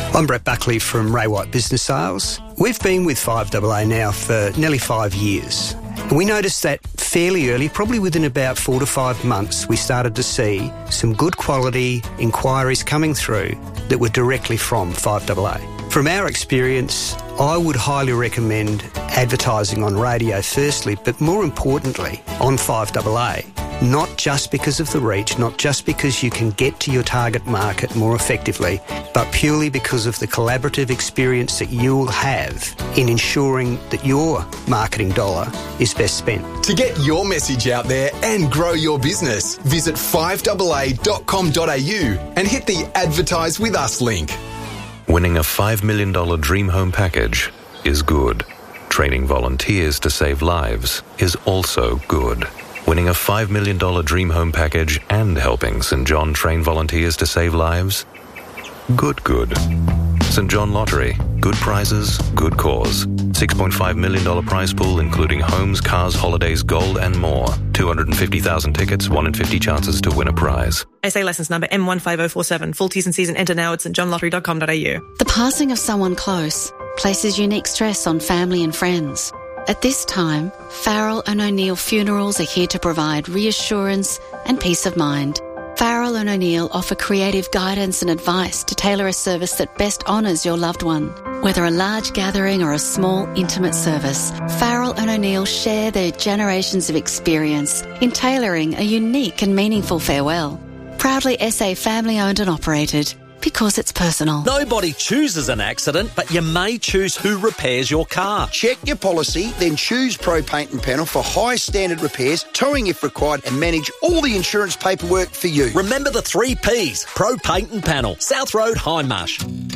I'm Brett Buckley from Ray White Business Sales. We've been with 5AA now for nearly 5 years. And we noticed that fairly early, probably within about 4 to 5 months, we started to see some good quality inquiries coming through that were directly from 5AA. From our experience, I would highly recommend advertising on radio firstly, but more importantly on 5AA. Not just because of the reach, not just because you can get to your target market more effectively, but purely because of the collaborative experience that you'll have in ensuring that your marketing dollar is best spent. To get your message out there and grow your business, visit 5AA.com.au and hit the Advertise With Us link. Winning a $5 million dream home package is good. Training volunteers to save lives is also good. Winning a $5 million dream home package and helping St John train volunteers to save lives? Good. St John Lottery. Good prizes, good cause. $6.5 million prize pool including homes, cars, holidays, gold and more. 250,000 tickets, 1 in 50 chances to win a prize. SA licence number M15047. Full T's and C's and enter now at stjohnlottery.com.au. The passing of someone close places unique stress on family and friends. At this time, Farrell and O'Neill Funerals are here to provide reassurance and peace of mind. Farrell and O'Neill offer creative guidance and advice to tailor a service that best honours your loved one. Whether a large gathering or a small, intimate service, Farrell and O'Neill share their generations of experience in tailoring a unique and meaningful farewell. Proudly SA family-owned and operated. Because it's personal. Nobody chooses an accident, but you may choose who repairs your car. Check your policy, then choose Pro Paint and Panel for high standard repairs, towing if required, and manage all the insurance paperwork for you. Remember the 3 Ps. Pro Paint and Panel. South Road, Hindmarsh.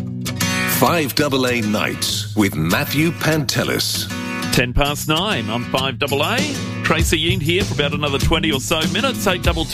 5AA Nights with Matthew Pantelis. 9:10 on 5AA. Tracy Yeen here for about another 20 or so minutes.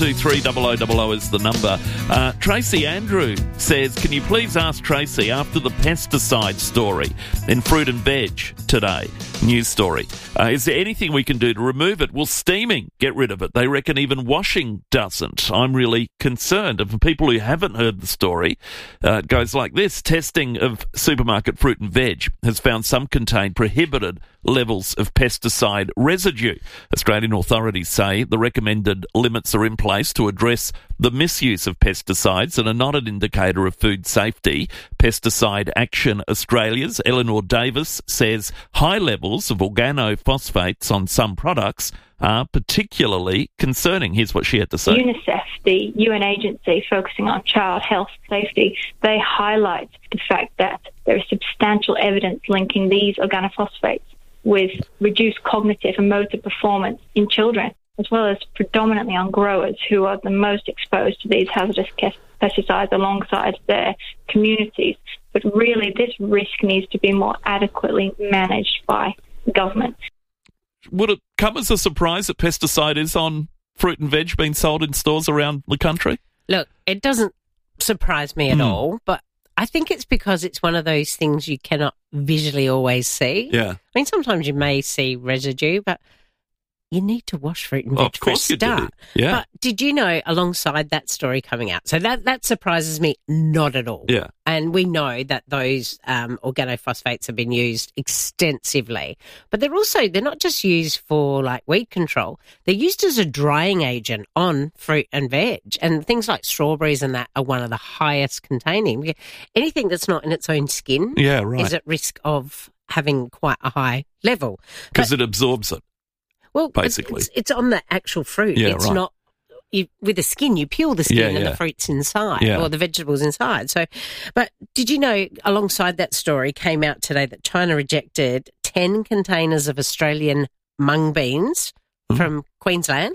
8223 is the number. Tracy Andrew says, can you please ask Tracy after the pesticide story in Fruit and Veg today? News story. Is there anything we can do to remove it? Will steaming get rid of it? They reckon even washing doesn't. I'm really concerned. And for people who haven't heard the story, it goes like this. Testing of supermarket fruit and veg has found some contain prohibited levels of pesticide residue. Australian authorities say the recommended limits are in place to address the misuse of pesticides and are not an indicator of food safety. Pesticide Action Australia's Eleanor Davis says high levels of organophosphates on some products are particularly concerning. Here's what she had to say. UNICEF, the UN agency focusing on child health safety, they highlight the fact that there is substantial evidence linking these organophosphates with reduced cognitive and motor performance in children, as well as predominantly on growers who are the most exposed to these hazardous pesticides alongside their communities. But really, this risk needs to be more adequately managed by government. Would it come as a surprise that pesticide is on fruit and veg being sold in stores around the country? Look, it doesn't surprise me at all, but I think it's because it's one of those things you cannot visually always see. Yeah. I mean, sometimes you may see residue, but you need to wash fruit and veg for a start. Yeah. But did you know, alongside that story coming out, so that surprises me not at all. Yeah. And we know that those organophosphates have been used extensively, but they're not just used for like weed control. They're used as a drying agent on fruit and veg, and things like strawberries and that are one of the highest containing. Anything that's not in its own skin is at risk of having quite a high level. Because it absorbs it. Well, basically, it's on the actual fruit. Yeah, it's not with the skin. You peel the skin and the fruit's inside, or the vegetables inside. So, but did you know? Alongside that story, came out today that China rejected 10 containers of Australian mung beans from Queensland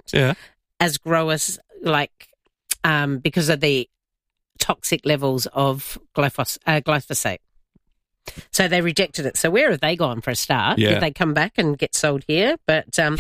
as growers, because of the toxic levels of glyphosate. So they rejected it. So where have they gone for a start? Yeah. Did they come back and get sold here? But about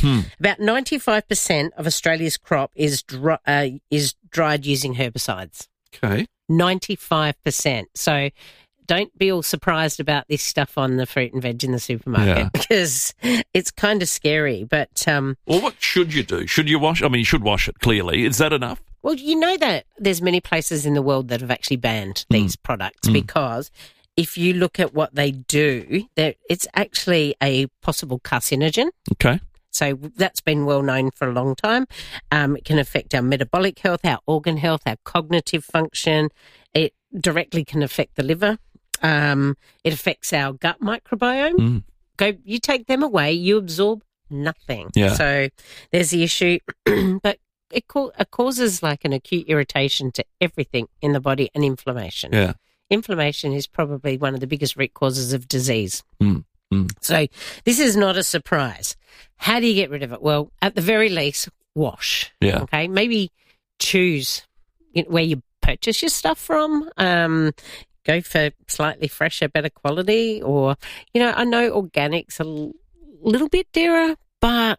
95% of Australia's crop is dried using herbicides. Okay. 95%. So don't be all surprised about this stuff on the fruit and veg in the supermarket because it's kind of scary. But well, what should you do? Should you wash? I mean, you should wash it, clearly. Is that enough? Well, you know that there's many places in the world that have actually banned these products because if you look at what they do, it's actually a possible carcinogen. Okay. So that's been well known for a long time. It can affect our metabolic health, our organ health, our cognitive function. It directly can affect the liver. It affects our gut microbiome. You take them away, you absorb nothing. Yeah. So there's the issue. But it causes like an acute irritation to everything in the body and inflammation. Yeah. Inflammation is probably one of the biggest root causes of disease. So this is not a surprise. How do you get rid of it? Well, at the very least, wash. Yeah. Okay. Maybe choose where you purchase your stuff from. Go for slightly fresher, better quality, or, I know organic's a little bit dearer, but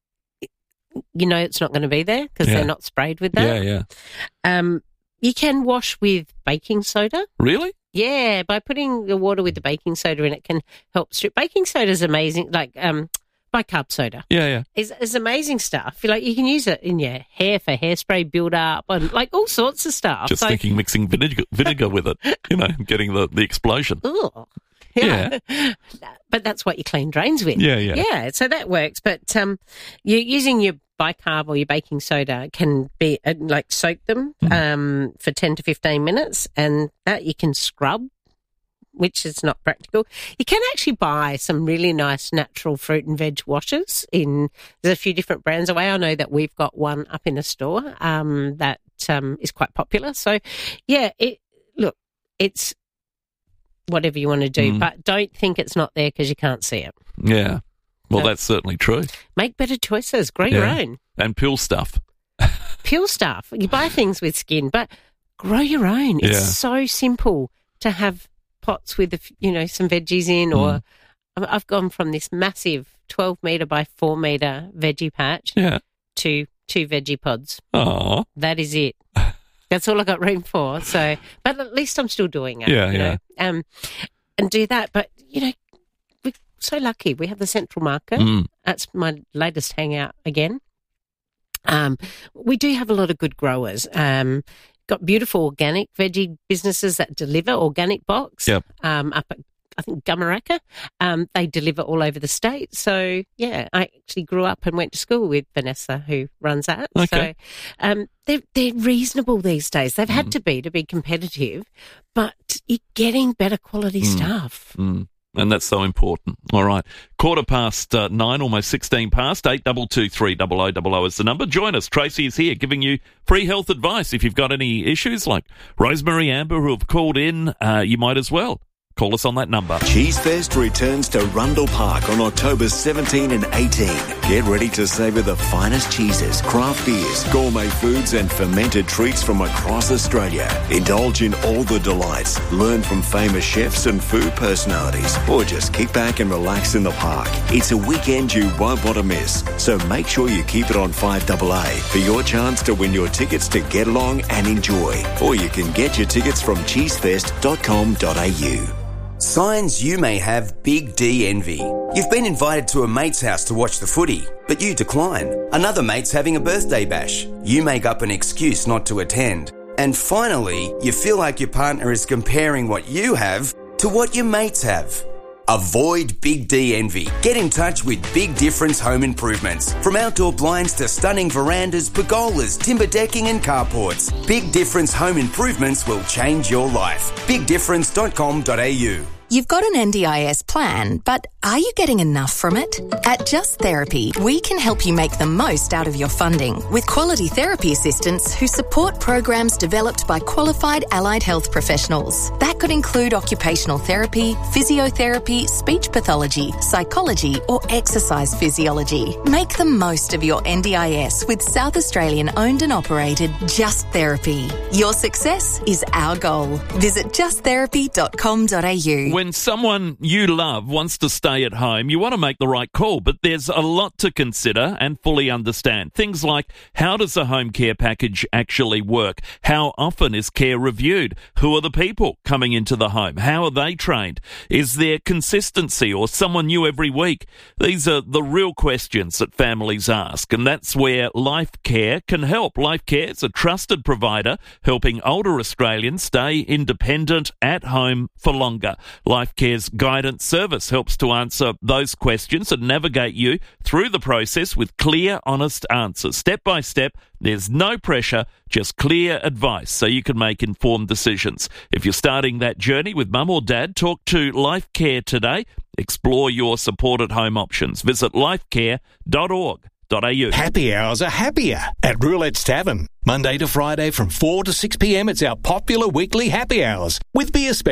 it's not going to be there because they're not sprayed with that. Yeah. You can wash with baking soda. Really? Yeah, by putting the water with the baking soda in, it can help strip. Baking soda is amazing, like bicarb soda. Yeah. It's amazing stuff. You can use it in your hair for hairspray build-up and like all sorts of stuff. Just thinking mixing vinegar with it, getting the explosion. Ooh. Yeah. But that's what you clean drains with. Yeah. Yeah, so that works. But you're using your bicarb or your baking soda can be soak them for 10 to 15 minutes, and that you can scrub, which is not practical. You can actually buy some really nice natural fruit and veg washes. There's a few different brands away. I know that we've got one up in a store that is quite popular. So, yeah, it's whatever you want to do, but don't think it's not there because you can't see it. Yeah. Well, that's certainly true. Make better choices. Grow your own. And peel stuff. Peel stuff. You buy things with skin, but grow your own. It's so simple to have pots with, some veggies in, or I've gone from this massive 12 metre by 4 metre veggie patch to 2 veggie pods. Oh, that is it. That's all I got room for. So, but at least I'm still doing it. Yeah. And do that. But we're so lucky. We have the Central Market. That's my latest hangout again. We do have a lot of good growers. Got beautiful organic veggie businesses that deliver organic box. Yep. Up at, I think, Gumaraka. They deliver all over the state. So, yeah, I actually grew up and went to school with Vanessa, who runs that. Okay. So they're reasonable these days. They've had to be competitive, but you're getting better quality stuff. And that's so important. All right. 9:15, almost 16 past. 8223 0000 is the number. Join us. Tracy is here giving you free health advice. If you've got any issues like Rosemary, Amber, who have called in, you might as well. Call us on that number. Cheese Fest returns to Rundle Park on October 17 and 18. Get ready to savour the finest cheeses, craft beers, gourmet foods and fermented treats from across Australia. Indulge in all the delights, learn from famous chefs and food personalities, or just kick back and relax in the park. It's a weekend you won't want to miss, so make sure you keep it on 5AA for your chance to win your tickets to get along and enjoy. Or you can get your tickets from cheesefest.com.au. Signs you may have Big D envy. You've been invited to a mate's house to watch the footy, but you decline. Another mate's having a birthday bash. You make up an excuse not to attend. And finally, you feel like your partner is comparing what you have to what your mates have. Avoid Big D envy. Get in touch with Big Difference Home Improvements. From outdoor blinds to stunning verandas, pergolas, timber decking and carports, Big Difference Home Improvements will change your life. BigDifference.com.au. You've got an NDIS plan, but are you getting enough from it? At Just Therapy, we can help you make the most out of your funding with quality therapy assistants who support programs developed by qualified allied health professionals. That could include occupational therapy, physiotherapy, speech pathology, psychology, or exercise physiology. Make the most of your NDIS with South Australian owned and operated Just Therapy. Your success is our goal. Visit justtherapy.com.au. When someone you love wants to stay at home, you want to make the right call, but there's a lot to consider and fully understand. Things like, how does a home care package actually work? How often is care reviewed? Who are the people coming into the home? How are they trained? Is there consistency or someone new every week? These are the real questions that families ask, and that's where Life Care can help. Life Care is a trusted provider helping older Australians stay independent at home for longer. Life Care's guidance service helps to answer those questions and navigate you through the process with clear, honest answers. Step by step, there's no pressure, just clear advice so you can make informed decisions. If you're starting that journey with mum or dad, talk to Life Care today. Explore your supported home options. Visit lifecare.org.au. Happy hours are happier at Roulette's Tavern. Monday to Friday from 4 to 6 p.m. it's our popular weekly happy hours with beer specials.